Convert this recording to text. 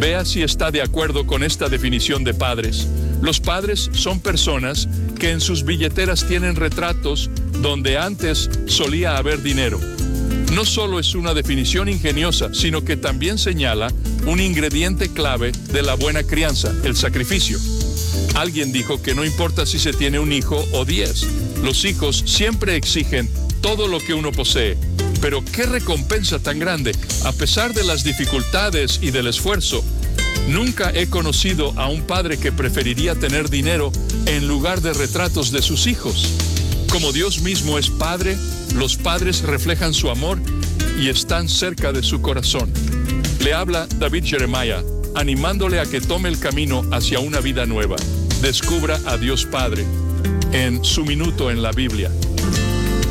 Vea si está de acuerdo con esta definición de padres. Los padres son personas que en sus billeteras tienen retratos donde antes solía haber dinero. No solo es una definición ingeniosa, sino que también señala un ingrediente clave de la buena crianza, el sacrificio. Alguien dijo que no importa si se tiene un hijo o 10, los hijos siempre exigen todo lo que uno posee. Pero qué recompensa tan grande, a pesar de las dificultades y del esfuerzo. Nunca he conocido a un padre que preferiría tener dinero en lugar de retratos de sus hijos. Como Dios mismo es Padre, los padres reflejan su amor y están cerca de su corazón. Le habla David Jeremiah, animándole a que tome el camino hacia una vida nueva. Descubra a Dios Padre en Su Minuto en la Biblia.